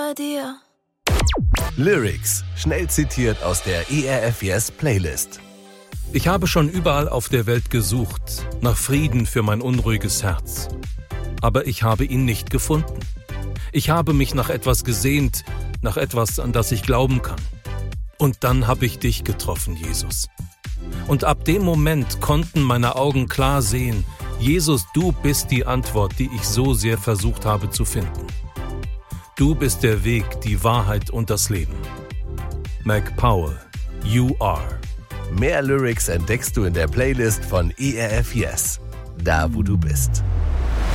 bei dir. Lyrics, schnell zitiert aus der ERF Yes Playlist. Ich habe schon überall auf der Welt gesucht, nach Frieden für mein unruhiges Herz. Aber ich habe ihn nicht gefunden. Ich habe mich nach etwas gesehnt, nach etwas, an das ich glauben kann. Und dann habe ich dich getroffen, Jesus. Und ab dem Moment konnten meine Augen klar sehen, Jesus, du bist die Antwort, die ich so sehr versucht habe zu finden. Du bist der Weg, die Wahrheit und das Leben. Mac Powell, You Are. Mehr Lyrics entdeckst du in der Playlist von ERF Yes, da wo du bist.